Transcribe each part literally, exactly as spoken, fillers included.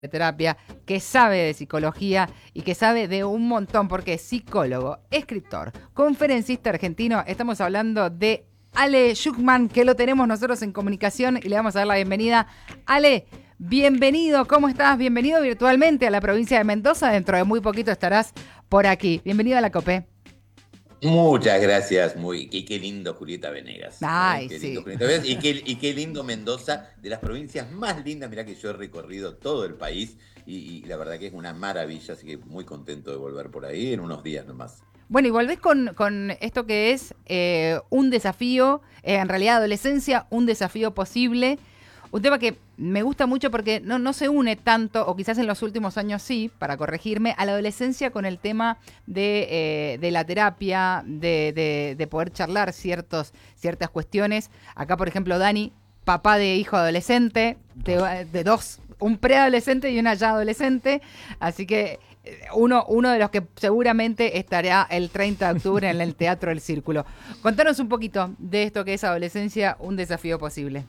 de terapia, que sabe de psicología y que sabe de un montón, porque es psicólogo, escritor, conferencista argentino. Estamos hablando de Ale Schuckman, que lo tenemos nosotros en comunicación y le vamos a dar la bienvenida. Ale, bienvenido, ¿cómo estás? Bienvenido virtualmente a la provincia de Mendoza. Dentro de muy poquito estarás por aquí. Bienvenido a la COPE. Muchas gracias, muy, y qué lindo Julieta Venegas, ¿eh? Ay, Qué lindo sí. Julieta Venegas, y qué, y qué lindo Mendoza, de las provincias más lindas, mirá que yo he recorrido todo el país, y, y la verdad que es una maravilla, así que muy contento de volver por ahí en unos días nomás. Bueno, y volvés con, con esto que es eh, un desafío, eh, en realidad adolescencia, un desafío posible. Un tema que me gusta mucho porque no, no se une tanto, o quizás en los últimos años sí, para corregirme, a la adolescencia con el tema de, eh, de la terapia, de, de, de poder charlar ciertos, ciertas cuestiones. Acá, por ejemplo, Dani, papá de hijo adolescente, de, de dos, un preadolescente y una ya adolescente, así que uno, uno de los que seguramente estará el treinta de octubre en el Teatro El Círculo. Contanos un poquito de esto que es adolescencia, un desafío posible.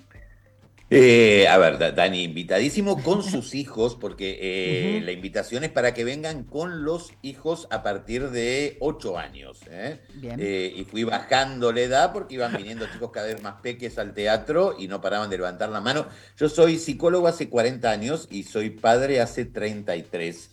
Eh, a ver, Da- Dani, invitadísimo con sus hijos, porque eh, Ujú. la invitación es para que vengan con los hijos a partir de ocho años. ¿eh? Bien. Eh, y fui bajando la edad porque iban viniendo chicos cada vez más peques al teatro y no paraban de levantar la mano. Yo soy psicólogo hace cuarenta años y soy padre hace treinta y tres.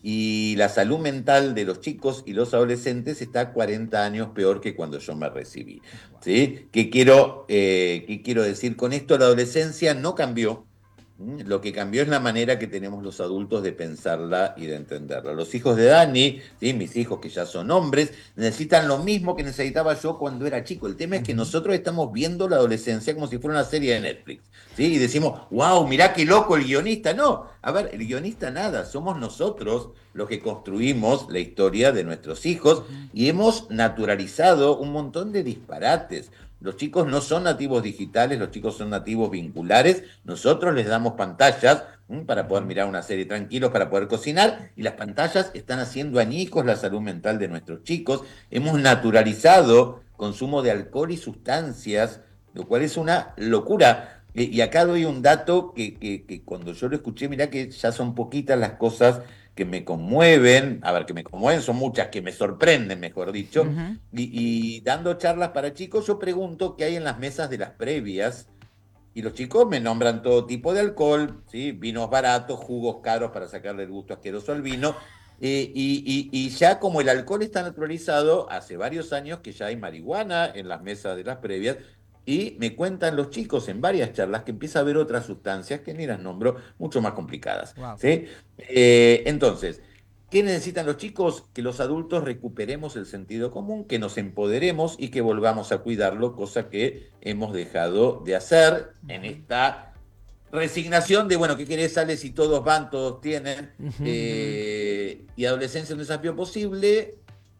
Y la salud mental de los chicos y los adolescentes está cuarenta años peor que cuando yo me recibí. ¿Sí? ¿Qué quiero, eh, qué quiero decir con esto? La adolescencia no cambió. ¿Mm? Lo que cambió es la manera que tenemos los adultos de pensarla y de entenderla. Los hijos de Dani, ¿sí? Mis hijos que ya son hombres, necesitan lo mismo que necesitaba yo cuando era chico. El tema es que Ujú. nosotros estamos viendo la adolescencia como si fuera una serie de Netflix. ¿Sí? Y decimos, wow, mirá qué loco el guionista. No, a ver, el guionista nada, somos nosotros los que construimos la historia de nuestros hijos Ujú. y hemos naturalizado un montón de disparates. Los chicos no son nativos digitales, los chicos son nativos vinculares. Nosotros les damos pantallas ¿m? Para poder Ujú. mirar una serie tranquilos, para poder cocinar, y las pantallas están haciendo añicos la salud mental de nuestros chicos. Hemos naturalizado consumo de alcohol y sustancias, lo cual es una locura. E- Y acá doy un dato que, que, que cuando yo lo escuché, mirá que ya son poquitas las cosas que me conmueven, a ver, que me conmueven, son muchas, que me sorprenden, mejor dicho, Ujú. y, y dando charlas para chicos, yo pregunto qué hay en las mesas de las previas, y los chicos me nombran todo tipo de alcohol, ¿sí? Vinos baratos, jugos caros para sacarle el gusto asqueroso al vino, eh, y, y, y ya como el alcohol está naturalizado, hace varios años que ya hay marihuana en las mesas de las previas, y me cuentan los chicos en varias charlas que empieza a haber otras sustancias que ni las nombro, mucho más complicadas, Wow. ¿sí? Eh, entonces, ¿qué necesitan los chicos? Que los adultos recuperemos el sentido común, que nos empoderemos y que volvamos a cuidarlo, cosa que hemos dejado de hacer en Ujú. esta resignación de, bueno, ¿qué querés, sale si todos van, todos tienen? Ujú. Eh, y adolescencia, un desafío posible,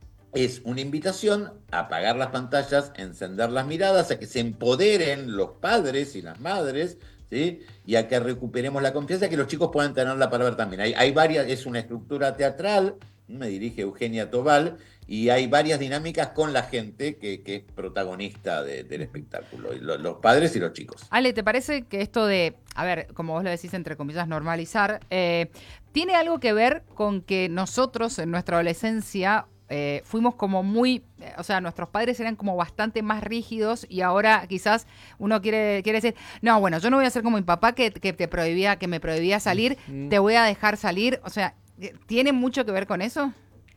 es una invitación a apagar las pantallas, encender las miradas, a que se empoderen los padres y las madres, ¿sí? Y a que recuperemos la confianza, que los chicos puedan tenerla para ver también. Hay, hay varias, es una estructura teatral, me dirige Eugenia Tobal, y hay varias dinámicas con la gente que, que es protagonista de, del Ujú. espectáculo, los, los padres y los chicos. Ale, ¿te parece que esto de, a ver, como vos lo decís, entre comillas, normalizar, eh, tiene algo que ver con que nosotros en nuestra adolescencia eh, fuimos como muy, eh, o sea, nuestros padres eran como bastante más rígidos y ahora quizás uno quiere, quiere decir, no, bueno, yo no voy a ser como mi papá que, que te prohibía, que me prohibía salir, Mm. te voy a dejar salir, o sea, ¿tiene mucho que ver con eso?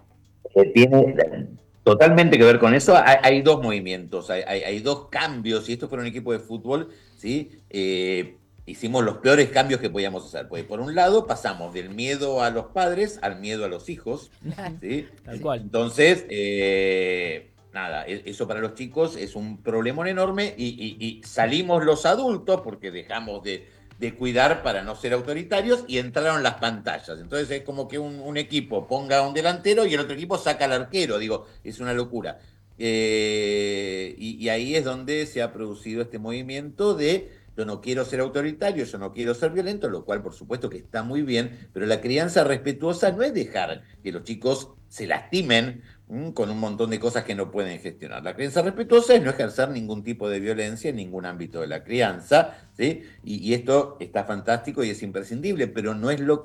Eh, tiene totalmente que ver con eso. Hay, hay dos movimientos, hay, hay, hay, dos cambios, y esto fue un equipo de fútbol, ¿sí? Eh, hicimos los peores cambios que podíamos hacer. Pues por un lado pasamos del miedo a los padres al miedo a los hijos, ¿sí? Tal Sí. cual. Entonces, eh, nada, eso para los chicos es un problemón enorme, y, y, y salimos los adultos porque dejamos de, de cuidar para no ser autoritarios y entraron las pantallas. Entonces es como que un, un equipo ponga un delantero y el otro equipo saca al arquero. Digo, es una locura. Eh, y, y ahí es donde se ha producido este movimiento de Yo no quiero ser autoritario, yo no quiero ser violento, lo cual por supuesto que está muy bien, pero la crianza respetuosa no es dejar que los chicos se lastimen mmm, con un montón de cosas que no pueden gestionar. La crianza respetuosa es no ejercer ningún tipo de violencia en ningún ámbito de la crianza, ¿sí? Y, y esto está fantástico y es imprescindible, pero no es lo